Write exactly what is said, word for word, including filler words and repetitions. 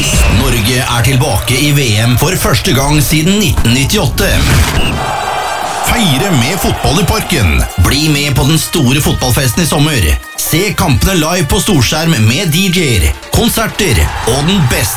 Norge er tilbake i V M for første gang siden nitten nittiåtte. Feire med fotball i parken. Bli med på den store fotballfesten i sommer. Se kampene live på storskjerm med D J-er, konserter og den beste